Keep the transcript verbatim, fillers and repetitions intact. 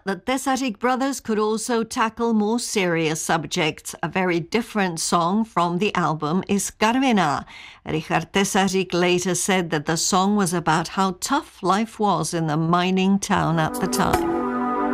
the Tesarik brothers could also tackle more serious subjects. A very different song from the album is Carmena. Richard Tesarik later said that the song was about how tough life was in the mining town at the time.